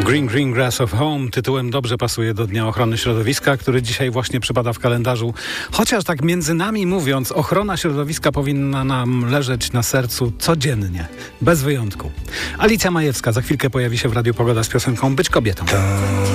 Green Green Grass of Home tytułem dobrze pasuje do Dnia Ochrony Środowiska, który dzisiaj właśnie przypada w kalendarzu. Chociaż tak między nami mówiąc, ochrona środowiska powinna nam leżeć na sercu codziennie, bez wyjątku. Alicja Majewska za chwilkę pojawi się w Radiu Pogoda z piosenką Być kobietą.